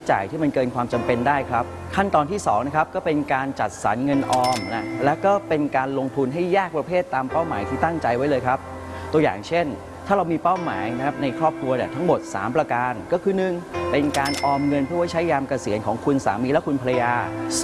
จ่ายที่มันเกินความจำเป็นได้ครับขั้นตอนที่2นะครับก็เป็นการจัดสรรเงินออมนะและก็เป็นการลงทุนให้แยกประเภทตามเป้าหมายที่ตั้งใจไว้เลยครับตัวอย่างเช่นถ้าเรามีเป้าหมายนะครับในครอบครัวเนี่ยทั้งหมด3ประการก็คือ1เป็นการออมเงินเพื่อไว้ใช้ยามเกษียณของคุณสามีและคุณภรรยา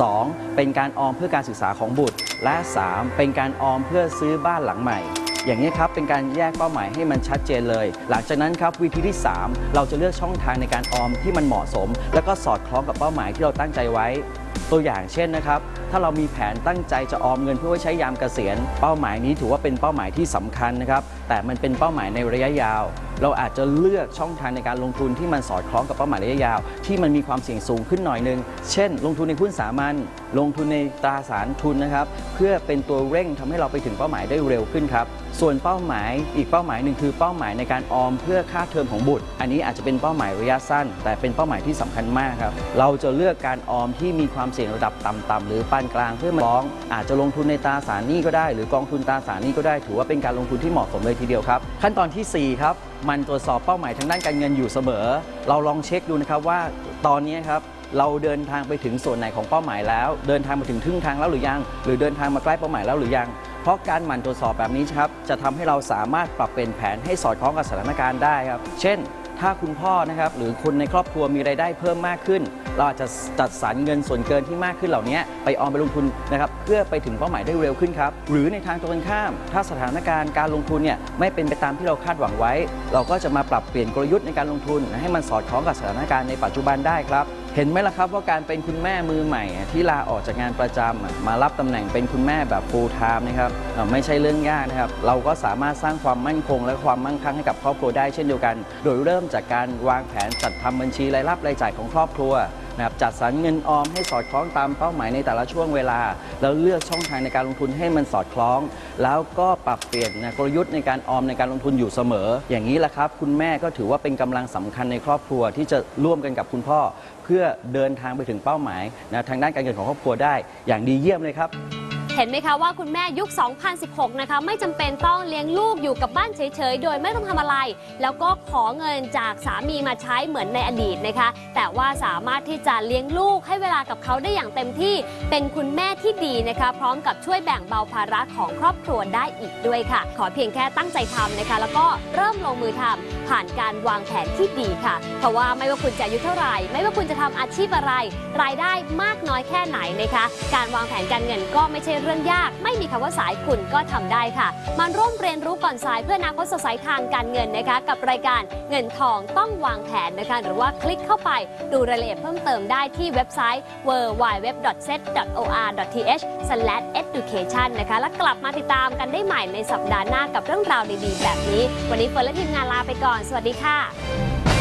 2เป็นการออมเพื่อการศึกษาของบุตรและ3เป็นการออมเพื่อซื้อบ้านหลังใหม่อย่างนี้ครับเป็นการแยกเป้าหมายให้มันชัดเจนเลยหลังจากนั้นครับวิธีที่3เราจะเลือกช่องทางในการออมที่มันเหมาะสมและก็สอดคล้องกับเป้าหมายที่เราตั้งใจไว้ตัวอย่างเช่นนะครับถ้าเรามีแผนตั้งใจจะออมเงินเพื่อไว้ใช้ยามเกษียณเป้าหมายนี้ถือว่าเป็นเป้าหมายที่สำคัญนะครับแต่มันเป็นเป้าหมายในระยะยาวเราอาจจะเลือกช่องทางในการลงทุนที่มันสอดคล้องกับเป้าหมายระยะยาวที่มันมีความเสี่ยงสูงขึ้นหน่อยนึงเช่นลงทุนในหุ้นสามัญลงทุนในตราสารทุนนะครับเพื่อเป็นตัวเร่งทำให้เราไปถึงเป้าหมายได้เร็วขึ้นครับส่วนเป้าหมายอีกเป้าหมายหนึ่งคือเป้าหมายในการออมเพื่อค่าเทอมของบุตรอันนี้อาจจะเป็นเป้าหมายระยะสั้นแต่เป็นเป้าหมายที่สำคัญมากครับเราจะเลือกการออมที่มีความเสี่ยงระดับต่ำๆหรือปานกลางเพื่อมาลองอาจจะลงทุนในตราสารหนี้ก็ได้หรือกองทุนตราสารหนี้ก็ได้ถือว่าเป็นการลงทุนที่เหมาะสมเลยทีเดียวครับขั้นตอนที่4ครับมันตรวจสอบเป้าหมายทางด้านการเงินอยู่เสมอเราลองเช็คดูนะครับว่าตอนนี้ครับเราเดินทางไปถึงส่วนไหนของเป้าหมายแล้วเดินทางมาถึงครึ่งทางแล้วหรือยังหรือเดินทางมาใกล้เป้าหมายแล้วหรือยังเพราะการหมั่นตรวจสอบแบบนี้ครับจะทำให้เราสามารถปรับเปลี่ยนแผนให้สอดคล้องกับสถานการณ์ได้ครับเช่นถ้าคุณพ่อนะครับหรือคนในครอบครัวมีรายได้เพิ่มมากขึ้นเราอาจจะจัดสรรเงินส่วนเกินที่มากขึ้นเหล่านี้ไปออมไปลงทุนนะครับเพื่อไปถึงเป้าหมายได้เร็วขึ้นครับหรือในทางตรงกันข้ามถ้าสถานการณ์การลงทุนเนี่ยไม่เป็นไปตามที่เราคาดหวังไว้เราก็จะมาปรับเปลี่ยนกลยุทธ์ในการลงทุนให้มันสอดคล้องกับสถานการณ์ในปัจจุบันได้ครับเห็นไหมล่ะครับว่าการเป็นคุณแม่มือใหม่ที่ลาออกจากงานประจำมารับตำแหน่งเป็นคุณแม่แบบ full time นะครับไม่ใช่เรื่องยากนะครับเราก็สามารถสร้างความมั่นคงและความมั่งคั่งให้กับครอบครัวได้เช่นเดียวกันโดยเริ่มจากการวางแผนจัดทำบัญชีรายรับรายจ่ายของครอบครัวนะครับจัดสรรเงินออมให้สอดคล้องตามเป้าหมายในแต่ละช่วงเวลาแล้วเลือกช่องทางในการลงทุนให้มันสอดคล้องแล้วก็ปรับเปลี่ยนกลยุทธ์ในการออมในการลงทุนอยู่เสมออย่างนี้แหละครับคุณแม่ก็ถือว่าเป็นกำลังสำคัญในครอบครัวที่จะร่วมกันกับคุณพ่อเพื่อเดินทางไปถึงเป้าหมายทางด้านการเงินของครอบครัวได้อย่างดีเยี่ยมเลยครับเห็นไหมคะว่าคุณแม่ยุค 2016 นะคะไม่จำเป็นต้องเลี้ยงลูกอยู่กับบ้านเฉยๆ โดยไม่ต้องทำอะไรแล้วก็ขอเงินจากสามีมาใช้เหมือนในอดีตนะคะแต่ว่าสามารถที่จะเลี้ยงลูกให้เวลากับเขาได้อย่างเต็มที่เป็นคุณแม่ที่ดีนะคะพร้อมกับช่วยแบ่งเบาภาระของครอบครัวได้อีกด้วยค่ะขอเพียงแค่ตั้งใจทำนะคะแล้วก็เริ่มลงมือทำผ่านการวางแผนที่ดีค่ะเพราะว่าไม่ว่าคุณจะอายุเท่าไหร่ไม่ว่าคุณจะทำอาชีพอะไรรายได้มากน้อยแค่ไหนนะคะการวางแผนการเงินก็ไม่ใช่เรื่องยากไม่มีคำว่าสายคุณก็ทำได้ค่ะมาร่วมเรียนรู้ก่อนสายเพื่ออนาคตสดใสทางการเงินนะคะกับรายการเงินทองต้องวางแผนนะคะหรือว่าคลิกเข้าไปดูรายละเอียดเพิ่มเติมได้ที่เว็บไซต์ www.set.or.th/education นะคะและกลับมาติดตามกันได้ใหม่ในสัปดาห์หน้ากับเรื่องราวดีๆแบบนี้วันนี้เฟิร์นและทีมงานลาไปก่อนสวัสดีค่ะ